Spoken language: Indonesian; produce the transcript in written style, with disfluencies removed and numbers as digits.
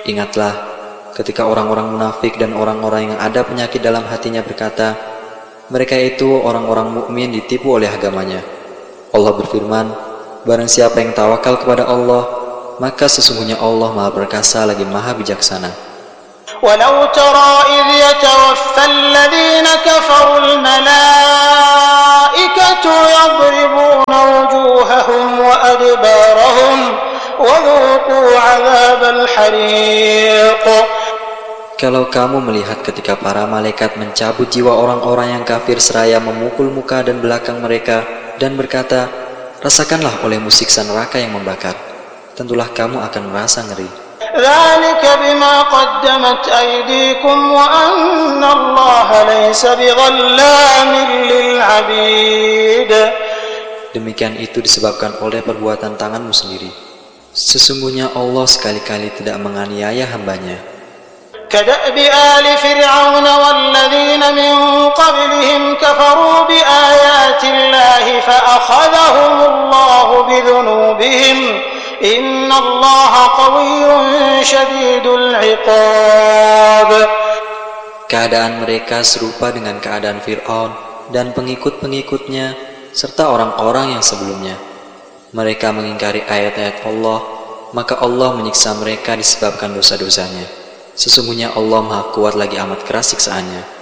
Ingatlah ketika orang-orang munafik dan orang-orang yang ada penyakit dalam hatinya berkata, mereka itu orang-orang mukmin ditipu oleh agamanya. Allah berfirman, barang siapa yang tawakal kepada Allah, maka sesungguhnya Allah Maha Perkasa lagi Maha Bijaksana. Walau tara idh yatawaffa alladhina kafaru al-malaikatu yadribuna wujuhahum wa adbarahum wa dhuqu 'adzabal hariq. Kalau kamu melihat ketika para malaikat mencabut jiwa orang-orang yang kafir seraya memukul muka dan belakang mereka dan berkata, rasakanlah olehmu siksa neraka yang membakar, tentulah kamu akan merasa ngeri. Dzalika bima qaddamat aydikum wa anna Allaha laysa bighallamin lil 'abid. Demikian itu disebabkan oleh perbuatan tanganmu sendiri. Sesungguhnya Allah sekali-kali tidak menganiaya hambanya. كدأب آل فرعون والذين من قبلهم كفروا بآيات الله فأخذهم الله بذنوبهم إن الله قوي شديد العقاب. Keadaan mereka serupa dengan keadaan Fir'aun dan pengikut-pengikutnya serta orang-orang yang sebelumnya. Mereka mengingkari ayat-ayat Allah, maka Allah menyiksa mereka disebabkan dosa-dosanya. Sesungguhnya Allah Maha Kuat lagi amat keras siksaannya.